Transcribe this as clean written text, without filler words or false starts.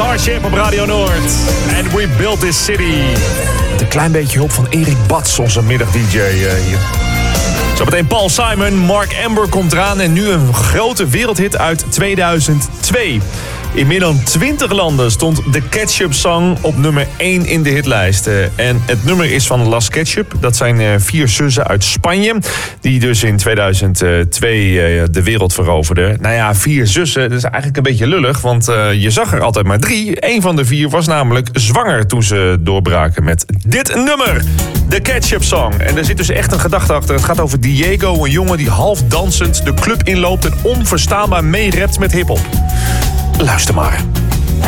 Starship op Radio Noord. And we built this city. Met een klein beetje hulp van Erik Bats, onze middag-dj hier. Zometeen Paul Simon, Mark Amber komt eraan en nu een grote wereldhit uit 2002. In meer dan 20 landen stond de Ketchup Song op nummer 1 in de hitlijsten. En het nummer is van Las Ketchup. Dat zijn 4 zussen uit Spanje, die dus in 2002 de wereld veroverden. Nou ja, 4 zussen, dat is eigenlijk een beetje lullig, want je zag er altijd maar 3. Eén van de 4 was namelijk zwanger toen ze doorbraken met dit nummer. De Ketchup Song. En er zit dus echt een gedachte achter. Het gaat over Diego, een jongen die half dansend de club inloopt en onverstaanbaar meerapt met hiphop. Luister maar.